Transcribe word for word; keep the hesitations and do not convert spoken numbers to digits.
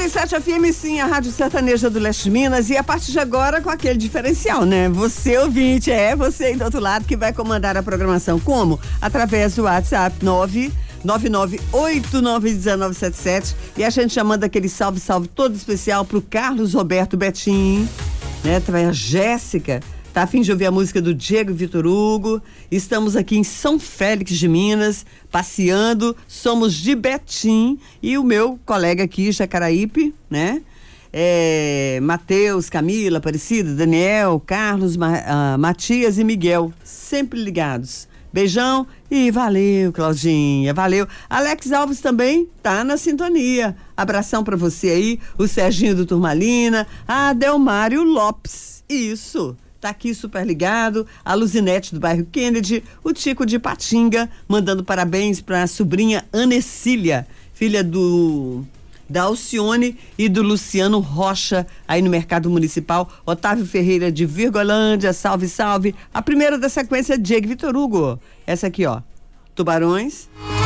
e sete F M, sim, a Rádio Sertaneja do Leste de Minas, e a partir de agora com aquele diferencial, né? Você ouvinte, é você aí do outro lado que vai comandar a programação. Como? Através do WhatsApp nove nove nove oito nove um nove sete sete, e a gente já manda aquele salve, salve todo especial pro Carlos Roberto Betim, né? Também a Jéssica, tá a fim de ouvir a música do Diego Vitor Hugo. Estamos aqui em São Félix de Minas, passeando, somos de Betim, e o meu colega aqui, Jacaraípe, né? É, Matheus, Camila, Aparecida, Daniel, Carlos, Ma, uh, Matias e Miguel, sempre ligados. Beijão e valeu, Claudinha, valeu. Alex Alves também tá na sintonia. Abração pra você aí, o Serginho do Turmalina, a Delmário Lopes, isso, tá aqui super ligado, a Luzinete do bairro Kennedy, o Tico de Patinga, mandando parabéns pra sobrinha Anecília, filha do... da Alcione e do Luciano Rocha, aí no Mercado Municipal. Otávio Ferreira de Virgolândia, salve, salve. A primeira da sequência é Diego Vitor Hugo. Essa aqui, ó, Tubarões.